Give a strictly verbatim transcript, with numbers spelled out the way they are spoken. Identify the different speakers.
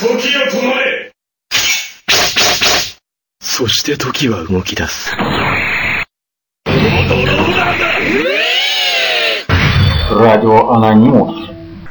Speaker 1: 時よ止まれ。
Speaker 2: そして時は動き出す。
Speaker 1: ドローダーだ。
Speaker 3: Радио Анонимус.